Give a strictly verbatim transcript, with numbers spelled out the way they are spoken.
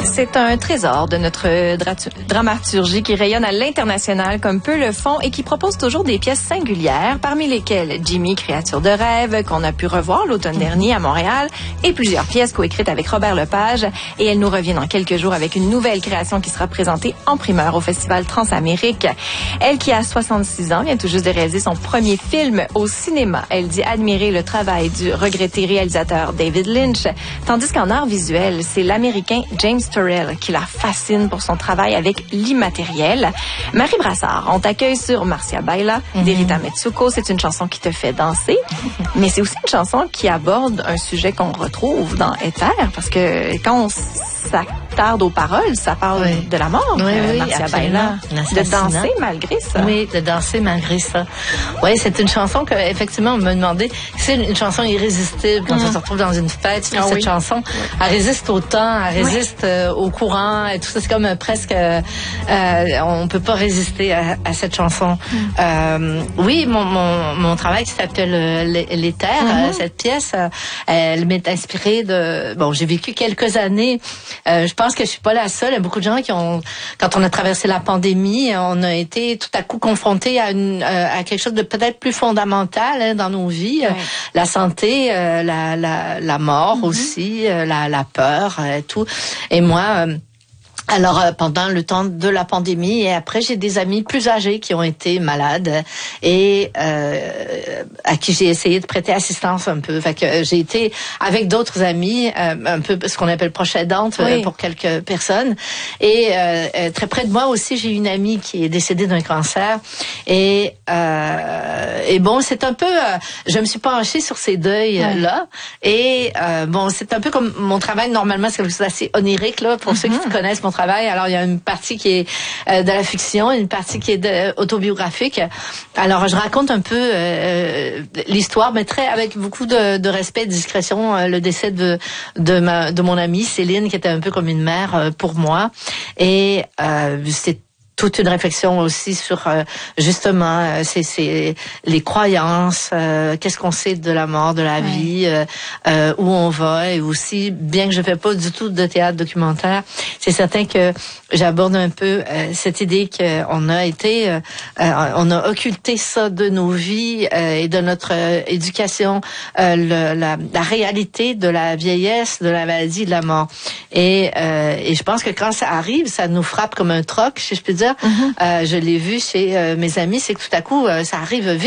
C'est un trésor de notre dra- dramaturgie qui rayonne à l'international comme peu le font et qui propose toujours des pièces singulières, parmi lesquelles Jimmy, créature de rêve, qu'on a pu revoir l'automne dernier à Montréal, et plusieurs pièces coécrites avec Robert Lepage. Et elle nous revient dans quelques jours avec une nouvelle création qui sera présentée en primeur au Festival Transamérique. Elle qui a soixante-six ans vient tout juste de réaliser son premier film au cinéma. Elle dit admirer le travail du regretté réalisateur David Lynch, tandis qu'en art visuel, c'est l'Américain James Turrell qui la fascine pour son travail avec l'immatériel. Marie Brassard, on t'accueille sur Marcia Baila mm-hmm. d'Erita Metsuko. C'est une chanson qui te fait danser, mais c'est aussi une chanson qui aborde un sujet qu'on retrouve dans Éther, parce que quand on s'attarde aux paroles, ça parle oui. de la mort, oui, euh, oui, Marcia Baila. De danser malgré ça. Oui, de danser malgré ça. Oui, c'est une chanson que, effectivement, on me demandait, c'est une chanson irrésistible quand mm. on se retrouve dans une fête. Ah, cette oui. chanson, oui. elle résiste au temps, elle résiste oui. euh, au courant, et tout ça. C'est comme euh, presque, euh, euh, on peut pas résister à, à cette chanson. Mm. Euh, oui, mon, mon, mon travail qui s'appelle euh, L'Éther, mm-hmm. euh, cette pièce, euh, elle m'est inspirée de, bon, j'ai vécu quelques années, euh, je pense que je suis pas la seule, il y a beaucoup de gens qui ont, quand on a traversé la pandémie, on a été tout à coup confrontés à une, euh, à quelque chose de peut-être plus fondamental hein, dans nos vies, oui. euh, la santé, euh, la, la, la mort mm-hmm. aussi, euh, la, la peur, euh, tout. Et moi, euh, alors euh, pendant le temps de la pandémie et après j'ai des amis plus âgés qui ont été malades et euh, à qui j'ai essayé de prêter assistance un peu. Fait que j'ai été avec d'autres amis euh, un peu ce qu'on appelle proche aidante oui. euh, pour quelques personnes et euh, très près de moi aussi j'ai une amie qui est décédée d'un cancer et euh, et bon c'est un peu euh, je me suis penchée sur ces deuils oui. là et euh, bon c'est un peu comme mon travail normalement c'est quelque chose d'assez onirique là pour mm-hmm. ceux qui connaissent mon travail. Alors, il y a une partie qui est euh, de la fiction, une partie qui est de, autobiographique. Alors, je raconte un peu euh, l'histoire, mais très avec beaucoup de, de respect et de discrétion, euh, le décès de de, ma, de mon amie Céline, qui était un peu comme une mère euh, pour moi. Et euh, c'est toute une réflexion aussi sur euh, justement euh, c'est, c'est les croyances, euh, qu'est-ce qu'on sait de la mort, de la ouais. vie, euh, euh, où on va et aussi bien que je fais pas du tout de théâtre documentaire, c'est certain que j'aborde un peu euh, cette idée qu'on a été, euh, euh, on a occulté ça de nos vies euh, et de notre euh, éducation, euh, le, la, la réalité de la vieillesse, de la maladie, de la mort. Et, euh, et je pense que quand ça arrive, ça nous frappe comme un troc, si je peux dire. Mm-hmm. Euh, je l'ai vu chez euh, mes amis, c'est que tout à coup, euh, ça arrive vite.